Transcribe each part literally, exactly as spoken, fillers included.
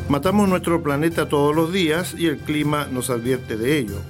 Matamos nuestro planeta todos los días y el clima nos advierte de ello.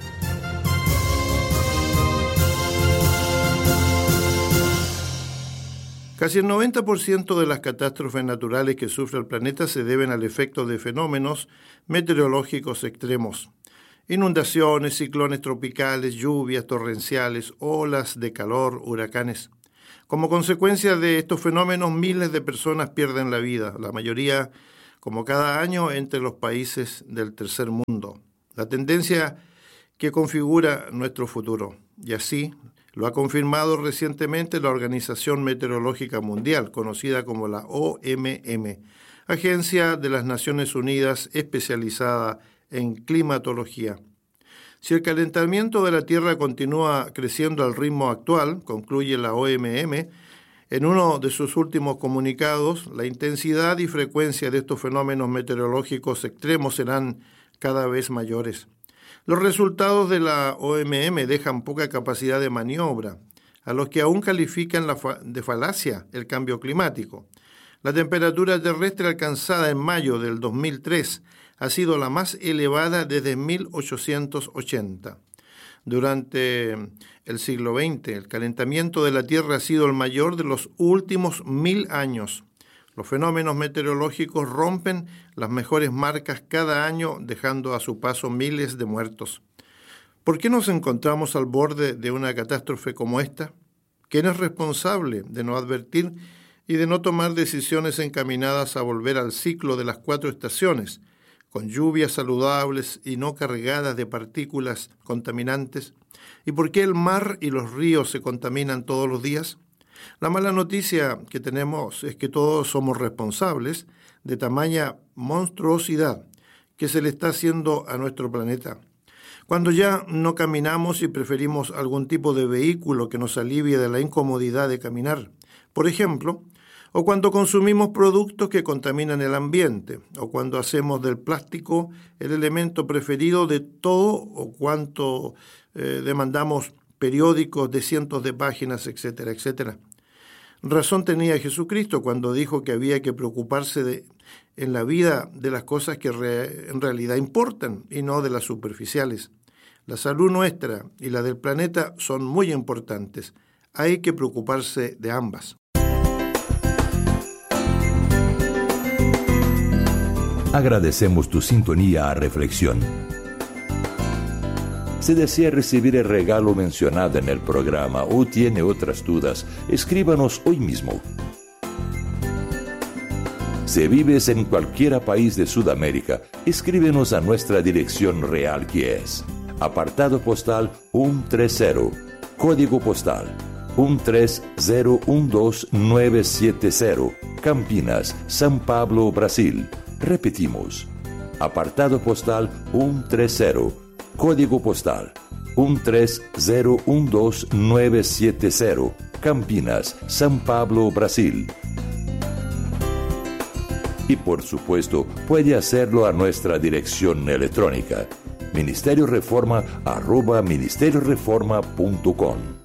Casi el noventa por ciento de las catástrofes naturales que sufre el planeta se deben al efecto de fenómenos meteorológicos extremos. Inundaciones, ciclones tropicales, lluvias torrenciales, olas de calor, huracanes. Como consecuencia de estos fenómenos, miles de personas pierden la vida, la mayoría, como cada año, entre los países del tercer mundo. La tendencia que configura nuestro futuro. Y así lo ha confirmado recientemente la Organización Meteorológica Mundial, conocida como la O M M, Agencia de las Naciones Unidas especializada en climatología. Si el calentamiento de la Tierra continúa creciendo al ritmo actual, concluye la O M M, en uno de sus últimos comunicados, la intensidad y frecuencia de estos fenómenos meteorológicos extremos serán cada vez mayores. Los resultados de la O M M dejan poca capacidad de maniobra, a los que aún califican la fa- de falacia el cambio climático. La temperatura terrestre alcanzada en mayo del dos mil tres ha sido la más elevada desde mil ochocientos ochenta. Durante el siglo veinte, el calentamiento de la Tierra ha sido el mayor de los últimos mil años. Los fenómenos meteorológicos rompen las mejores marcas cada año, dejando a su paso miles de muertos. ¿Por qué nos encontramos al borde de una catástrofe como esta? ¿Quién es responsable de no advertir y de no tomar decisiones encaminadas a volver al ciclo de las cuatro estaciones, con lluvias saludables y no cargadas de partículas contaminantes? ¿Y por qué el mar y los ríos se contaminan todos los días? La mala noticia que tenemos es que todos somos responsables de tamaña monstruosidad que se le está haciendo a nuestro planeta. Cuando ya no caminamos y preferimos algún tipo de vehículo que nos alivie de la incomodidad de caminar, por ejemplo, o cuando consumimos productos que contaminan el ambiente, o cuando hacemos del plástico el elemento preferido de todo o cuanto eh, demandamos periódicos de cientos de páginas, etcétera, etcétera. Razón tenía Jesucristo cuando dijo que había que preocuparse de, en la vida de las cosas que re, en realidad importan y no de las superficiales. La salud nuestra y la del planeta son muy importantes. Hay que preocuparse de ambas. Agradecemos tu sintonía a Reflexión. Si desea recibir el regalo mencionado en el programa o tiene otras dudas, escríbanos hoy mismo. Si vives en cualquier país de Sudamérica, escríbenos a nuestra dirección real, que es apartado postal ciento treinta, código postal uno tres cero uno dos nueve siete cero, Campinas, São Paulo, Brasil. Repetimos, apartado postal ciento treinta, código postal uno tres cero uno dos nueve siete cero, Campinas, São Paulo, Brasil. Y por supuesto, puede hacerlo a nuestra dirección electrónica, ministerio reforma arroba ministerio reforma punto com.